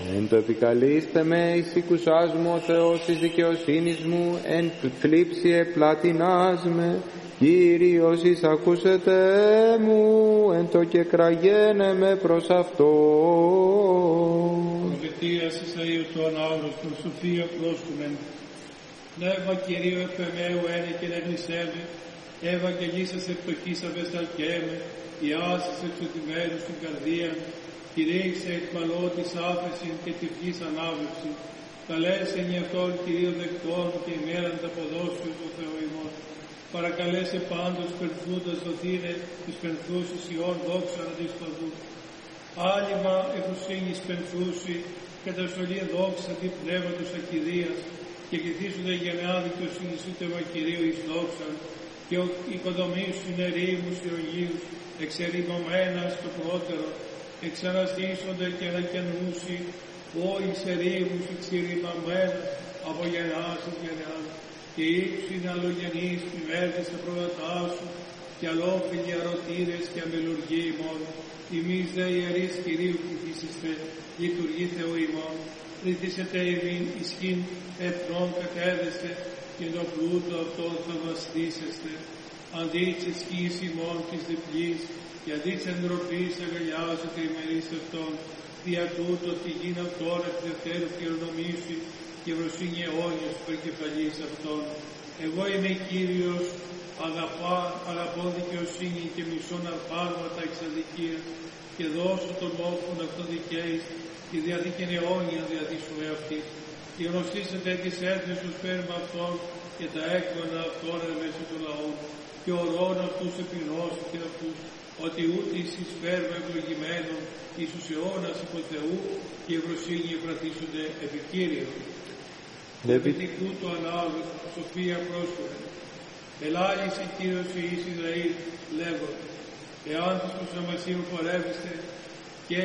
Εν το επικαλείστε με εις οικουσάς μου ο Θεός της δικαιοσύνης μου, εν θλίψη επλατινάς με, Κύριος εισακούσετε μου, εν το κεκραγένε με προς Αυτόν. Προφητείας Ισαΐου του ανάγνωστου, σοφία πρόσκουμεν. Πνεύμα Κυρίου επεμέου ένε και νεγνησέμε, Ευαγγελίσας επτοχής απεσταλκέμε, Ιάσης εξωτημένους στην καρδία, κηρύξε εκ μαλώτης άφεσιν και τυφλής ανάβευση, καλέσε νιαυτόν Κυρίω δεκτών και ημέραν τα ποδόσιου του Θεού ημών. Παρακαλέσε πάντως πενθούντας δοθήνε της πενθούσης Υιών δόξα αντιστοδού. Άλυμα εφουσίνης πενθούσι, καταστολή δόξα τη πνεύματος ακηδείας, και κηθήσονται γενεά δικαιοσύνης ούτε Κυρίου εις δόξαν, και οικοδομήσουν ερήμους Ιωγείους, εξερημωμένα στο πρώτερο, εξαναστήσονται και ανακαινούσι, εις ερήμους εξερημωμένα από γενεάς εις γενεάς, και ύψιν αλλογενείς ποιμέρτες τα προβατά σου, και αλόφιλοι αρωτήρες και αμελουργοί ημών, ημείς δε ιερείς Κυρίου πληθύσεστε, λειτουργεί Θεού ημών, πληθύσετε ημίν ισχύν εθνών κατέδεστε, και το πλούτο αυτόν θα βαστήσεστε, αντί της σκής ημών της διπλής, και αντί της εντροπής αγκαλιάζετε ημερείς αυτόν, δια τούτο τη γην αυτόν εκ δευτέρου κληρονομήσει, και βροσύνη αιώνιος περκεφαλής αυτών. Εγώ είμαι Κύριος, αγαπώ δικαιοσύνη και μισών αρπάγματα εξ αδικίας, και δώσω τον όφων αυτόν δικαίης, και διαδίκην αιώνια διαδίσουμε αυτής. Και γνωστήσετε τις έθνες του σπέρμα αυτών, και τα έκδονα αυτών μέσω του λαού, και ορών αυτούς επιγνώσετε αυτούς, ότι ούτε εις σπέρμα ευλογημένων, εις τους αιώνας υπό Θεού, και ευρωσύνη επραθήσονται επί Κύριον. Λεβιτικού του ανάλογου, σοφία πρόσχορε. Ελάλησε Κύριος Ιης Ισραήλ, λέγον, εάν της προσαμασίου πορεύεστε, και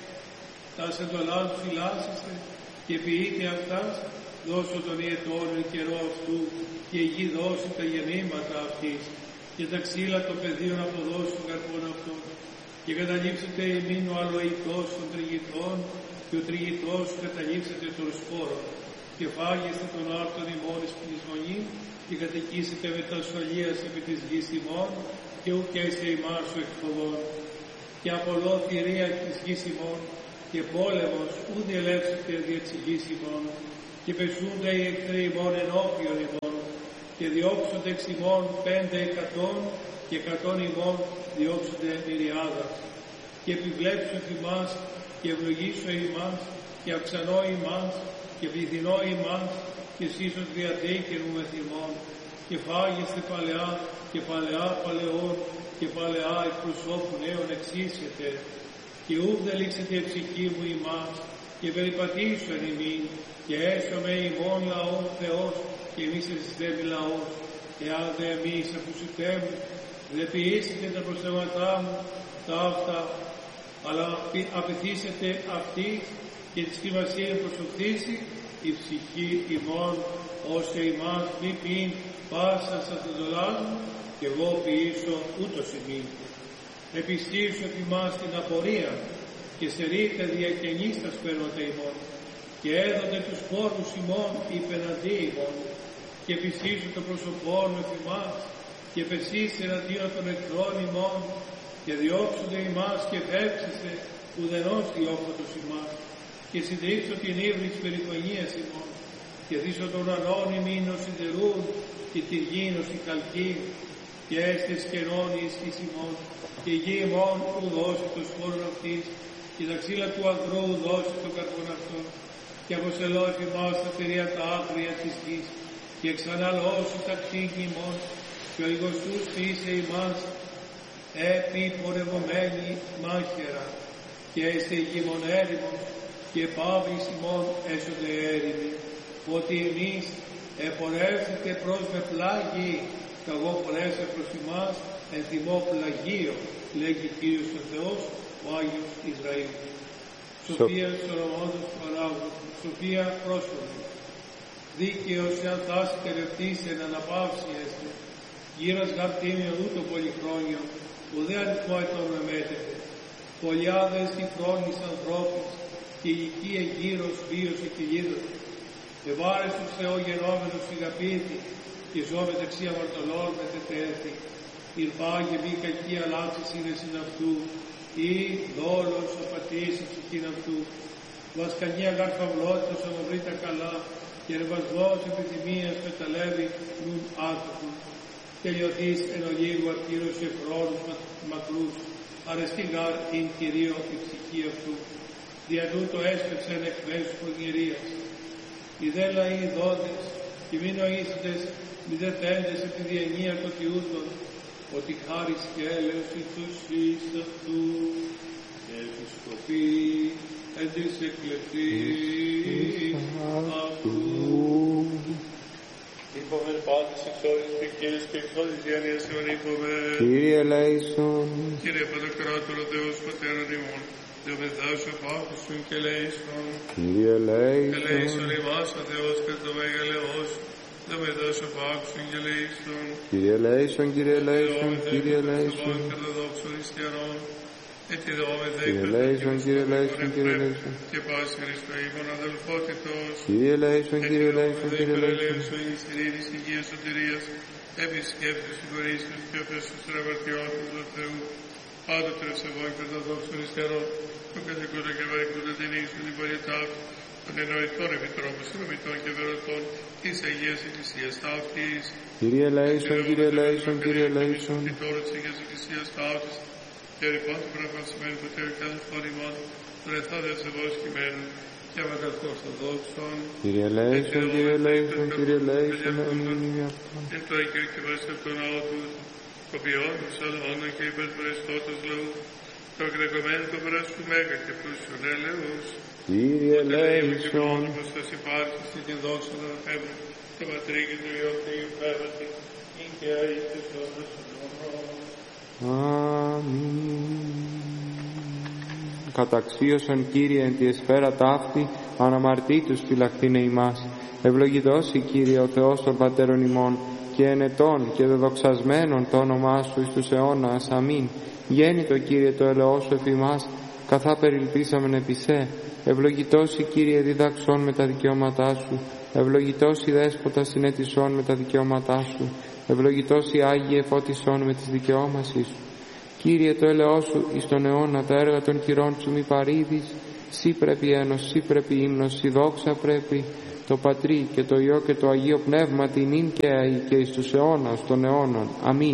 τα σεντολά του φυλάσσεστε, και ποιείτε αυτάς, δώσω τον ιετών εν καιρό αυτού, και η γη δώσει τα γεννήματα αυτής, και τα ξύλα των πεδίων αποδώσει των καρπών αυτών, και καταλήψετε ημίν ο αλοητός των τριγητών, και ο τριγητός καταλήψετε των σπόρων, και φάγεστε τον άρτον ημών εις πνισμονή, και κατοικήσετε με τα ασφαλείας επί της γης ημών, και ουκέστε ημάς ο εκφοβών. Και απολώ θηρία της γης ημών, και πόλεμος ου διελεύσετε δια της γης ημών, και πεσούνται οι εχθροί ημών ενώπιον ημών, και διώξονται εξ ημών 500, και 100 ημών διώξονται μυριάδας. Και επιβλέψω ημάς, και ευλογήσω ημάς, και αυξανώ ημάς, και πληθυνώ ημάς, και σύσσον διαθήκη μου με θυμών, και φάγεστε παλαιά, και παλαιά παλαιών, και παλαιά εκ προσώπου νέων εξήσετε, και ουκ δε λήξετε η ψυχή μου ημάς, και περιπατήσω εν ημίν, και έσω με ημών λαόν Θεός, και εμείς εσυστεύει λαός, εάν δε εμείς ακούσετε μου, δε ποιήσετε τα προσθέματά μου, τα αυτά, αλλά απαιτήσετε αυτής, και τη σκευασία προσωπτήσει, η ψυχή ημών, ώστε ημάς μη πίν πάσα σαν τον δολάζουν, και εγώ ποιήσω ούτως ημίν. Επιστήσω ημάς την απορία, και σε ρίτε διακαινείς τα σπέρματα ημών, και έδονται τους πόρους ημών υπεναντί ημών, και επιστήσω το πρόσωπό μου ημάς, και πεσείς εναντίον των εχθρών ημών, και διώξονται ημάς και φεύξεστε ουδενός διώχοντος ημάς, και συντρίψω την ύβρη της περιφωνίας ημών, και δίσω τον ουρανόν ημίν ως σιδερούν, και τη γήν ως η καλκή, και έστες κενών εις εις ημών, και η γη ημών ου δώσει το σπόρον αυτής, και τα ξύλα του αγρού ου δώσει το καρπόν αυτόν, και αποστελώ εφημάς τα θηρία τα άκρια της γης, και εξαναλώσει τα ξύγη ημών, και ο λιγοστούς φύσε ημάς, επί πορευομένη μάχαιρα, και έστε η γήμον έρημον, και πάβεις ημών έσονται έρημοι, ότι εμείς επορεύσετε προς με πλάγι, και εγώ πορεύσα προς ημάς εν θυμό πλαγίο, λέγει Κύριος ο Θεός, ο Άγιος Ισραήλ. Σοφία Σολομόντος παράγων, σοφία πρόσφατη. Δίκαιος εάν τάσετε ρευτήσεν αναπαύσει έστε, γύρας γαρτήμιο ούτω πολυχρόνιο, ουδέ αριθμό ετών με μέτρετε. Πολιάδες οι χρόνης ανθρώπης, και η γη εγύρως βίωσε και γίδωσε. Ευάρεστος Θεό γενόμενος ηγαπήτη, και ζω μεταξύ αμαρτωλών μετετέθη. Ηρπάγε μη κακή αλλάξει είναι συν αυτού, ή δόλος απατήσει ψυχήν αυτού. Βασκανία γαρ φαυλότητος αμαυρεί τα καλά, και ρεβασμός επιθυμίας μεταλεύει νουν άτομου. Τελειωθείς εν ολίγου αρτήρωσε χρόνους μακρούς, αρεστή γαρ ειν Κυρίω η ψυχή αυτού. Δια τούτο έσπευσεν εκ μέσου προγυρίας. Οι δε λαοί δόντες, και μη νοήσιτες, μη δε τέντες επί διενία των τιούτων, ότι χάρις και έλεος εις εις αυτού, και επισκοπή εν της εκλεπτής αυτού. Είπομεν πάντες εξόδης πικίες και εξόδης διανοίας αιωνίπομεν. Κύριε ελέησον. Κύριε Παντοκράτορο Θεός Πατέρων ημών, Δεομετάσου πάθους σου και ελέησον. Κύριε ελέησον. Ελέησον ημάς ο Θεός και το μεγαλεός, Δεομετάσου πάθους σου και ελέησον. Κύριε ελέησον, Κύριε ελέησον, Κύριε ελέησον. Κύριε ελέησον, Κύριε ελέησον, Κύριε ελέησον. Και πάση Χριστό ημών αδελφότητος. Κύριε ελέησον, Κύριε ελέησον, Κύριε ελέησον. Εις ειρήνης υγείας σωτηρίας, επισκέπτες συγχωρήσεως και αφέσεως των αμαρτιών του Θεού. Πάντοτε ευσεβών και των δόξων υστερών, το κατοικούντο και βαρικούντο την ίσον την πολιετάφη, των εννοητών επιτρόπων, συνομιτών και βερωτών, της Αγίας Εκκλησίας Ταύτης. Κύριε ελέησον, Κύριε ελέησον, Κύριε ελέησον. Και τώρα της Αγίας Εκκλησίας Ταύτης, και ρηπά του πραγμασμένου του Θεού και αδελφών ημών, των εθάδες ευσεβώς κειμένων, και αμαγαλθώς των δόξων. Κύριε ελέησον, Κύριε ελέησον, Κύριε ελέησον, αμήν αυτόν. Εν το Αγίου και μέσα των ναότους, κοπιών, ψαλμών και υπερπρεστώτος λαού, το εκδεκομένο το βράσου μέγα και πλούσιον έλεος. Κύριε ελέησον. Όπως θα συμπάρξεις την δόξα των αφέμων, το Πατρί και το Υιό και η Πνεύματι, ή και αεί και σώντας των αιώνων. Αμήν. Καταξίωσον Κύριε εν τη εσφαίρα ταύτη, αναμαρτήτους φυλαχθήνε ημάς. Ευλογητός η Κύριε ο Θεός των Πατέρων ημών, και ενετών και δεδοξασμένων το όνομά Σου εις τους αιώνας. Αμήν. Γέννητο Κύριε το ελεός Σου επί μας, καθά περιλπίσαμεν επί Σε. Ευλογητός η Κύριε διδαξών με τα δικαιώματά Σου. Ευλογητός η Δέσποτα συνέτησών με τα δικαιώματά Σου. Ευλογητός η Άγιε φώτισών με τις δικαιώμασής Σου. Κύριε το ελεός Σου εις τον αιώνα τα έργα των χειρών Σου μη παρήδεις. Σύ πρέπει ένος, Σύ πρέπει ύμνος, Σύ δόξα πρέπει. Το Πατρί και το Υιό και το Αγίο Πνεύμα την νυν και αεί και εις τους αιώνας των αιώνων. Αμήν.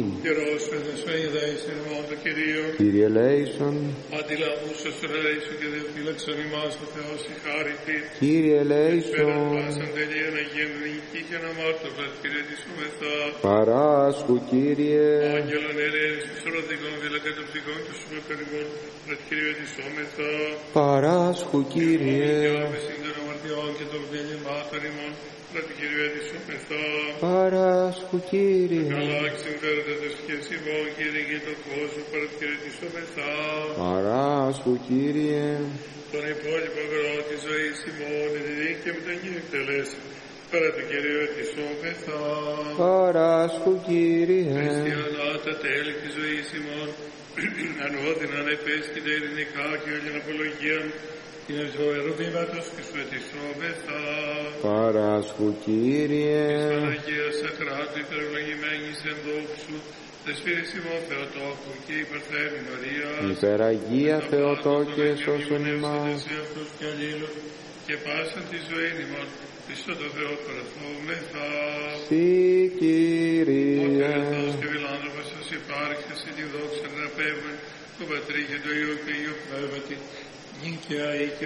Κύριε ελέησον. Αντιλαμβούσος τον ελέησον και δεν φύλαξον ημάς ο Θεός η χάρητη. Κύριε ελέησον. Πάσαν τελεία να γίνουν νική και να μάρτωρα χαιρετισούμεθα. Παράσχου Κύριε. Άγγελον ερέης τους οροδικών φυλακά των ψυχών τους μακαριμών να χαιρετισούμεθα. Παράσχου Κύριε. Και των διαλυμάτων ημών, να την χαιρετισούμεθα. Παράσχου Κύριε. Καλά ξεμφέροντα το σχέσιμο, Κύριε, και τον κόσμο, να την χαιρετισούμεθα. Παράσχου Κύριε. Τον υπόλοιπο αγρό της ζωής ημών, τη δίκαια με τον Κύριο εκτελέσει, να την χαιρετισούμεθα. Παράσχου Κύριε. Χριστιανά τα τέλη της ζωής ημών, ανώδυναν επέσχυτα ειρηνικά και όλη απολογία, την ζωερού βήματος και σου ετισόμεθα. Παράσχου Κύριε. Της Παναγίας Σακράτου υπερευλογημένης εν δόξου, δεσφύρης ημών Θεοτόκου και υπερθέμη Μαρίας. Υπεραγία Θεοτόκε σώσον ημάς. Αυτούς και αλλήλους και πάσαν τη ζωή ημών, Χριστό το Θεό παραθόμεθα. Σύ Κύριε. Ο Θεός και φιλάνθρωπος σας υπάρξες in τη δόξα να πέμπουν, το Πατρί και το Υιό και Υιό Πνεύματι, νυν και αεί και